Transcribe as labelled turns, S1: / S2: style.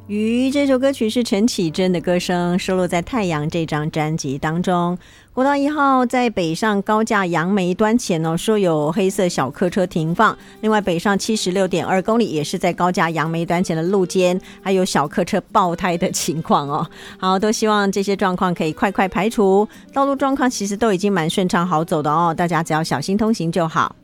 S1: 鱼这首歌曲是陈绮贞的歌声，收录在《太阳》这张专辑当中。国道1号在北上高架杨梅端前说有黑色小客车停放，另外北上76.2公里也是在高架杨梅端前的路肩还有小客车爆胎的情况好，都希望这些状况可以快快排除，道路状况其实都已经蛮顺畅好走的大家只要小心通行就好。